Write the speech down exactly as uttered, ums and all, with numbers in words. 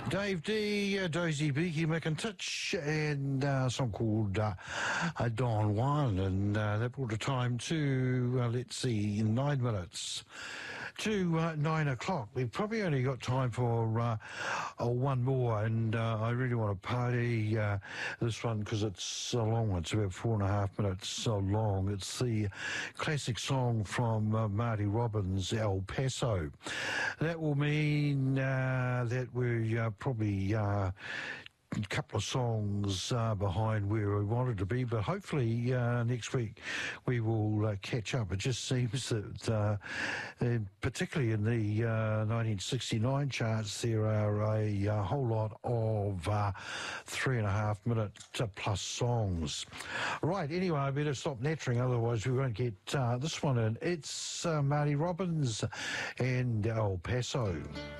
Dave D, uh, Dozy Beaky McIntosh, and uh, a song called uh, uh, Don Juan, and uh, that brought the time to, uh, let's see, nine minutes to uh, nine o'clock. We've probably only got time for uh, uh, one more, and uh, I really want to play uh, this one because it's so long. It's about four and a half minutes so long. It's the classic song from uh, Marty Robbins, El Paso. That will mean uh, that we uh, probably uh, a couple of songs uh, behind where we wanted to be, but hopefully uh, next week we will uh, catch up. It just seems that, uh, in, particularly in the uh, nineteen sixty-nine charts, there are a, a whole lot of uh, three and a half minute uh, plus songs. Right, anyway, I better stop nattering, otherwise we won't get uh, this one in. It's uh, Marty Robbins and El Paso.